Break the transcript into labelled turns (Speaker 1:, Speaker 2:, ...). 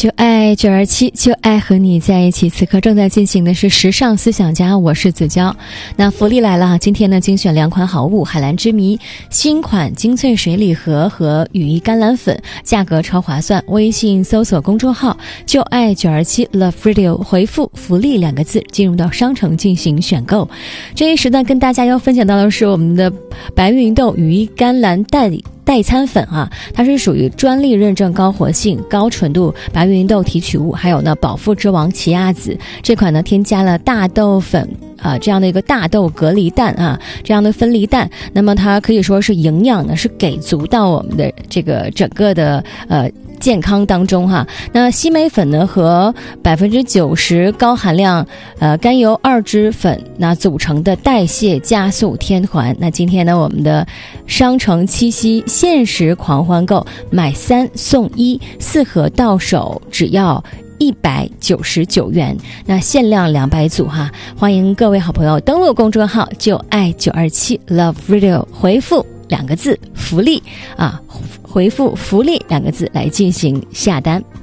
Speaker 1: 就爱927，就爱和你在一起。此刻正在进行的是时尚思想家，我是子娇。那福利来了，今天呢精选2款好物：海蓝之谜新款精粹水礼盒和羽衣甘蓝粉，价格超划算。微信搜索公众号就爱927 Love Radio， 回复福利2个字进入到商城进行选购。这一时段跟大家要分享到的是我们的白芸豆羽衣甘蓝代餐粉啊，它是属于专利认证高活性高纯度白芸豆提取物，还有呢饱腹之王奇亚籽。这款呢添加了大豆粉这样的一个大豆隔离蛋啊，这样的分离蛋，那么它可以说是营养呢是给足到我们的这个整个的健康当中哈。那西梅粉呢和90%高含量甘油2脂粉那组成的代谢加速天团。那今天呢我们的商城七夕限时狂欢购，买3送1，4盒到手只要199元，那限量200组哈。欢迎各位好朋友登录公众号就爱927 Love Radio， 回复2个字福利啊，回复福利2个字来进行下单。